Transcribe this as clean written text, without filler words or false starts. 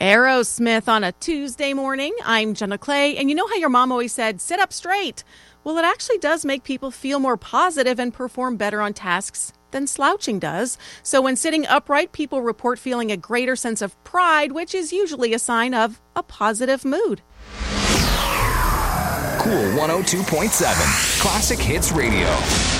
Aerosmith on a Tuesday morning. I'm Jenna Clay, and you know how your mom always said, sit up straight? Well, it actually does make people feel more positive and perform better on tasks than slouching does. So when sitting upright, people report feeling a greater sense of pride, which is usually a sign of a positive mood. Cool 102.7 Classic Hits Radio.